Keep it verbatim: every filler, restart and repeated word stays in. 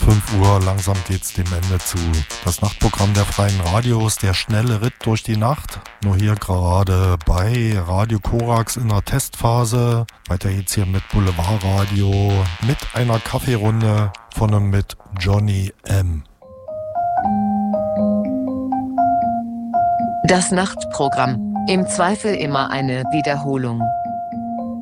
fünf Uhr, langsam geht's dem Ende zu. Das Nachtprogramm der Freien Radios, der schnelle Ritt durch die Nacht. Nur hier gerade bei Radio Korax in der Testphase. Weiter geht's hier mit Boulevardradio, mit einer Kaffeerunde von und mit Johnny M. Das Nachtprogramm. Im Zweifel immer eine Wiederholung.